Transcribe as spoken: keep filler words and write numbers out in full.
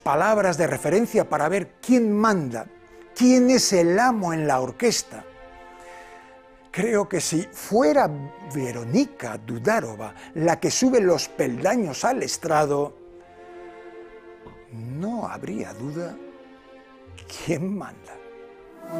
palabras de referencia para ver quién manda, quién es el amo en la orquesta. Creo que si fuera Veronika Dudarova la que sube los peldaños al estrado, no habría duda quién manda.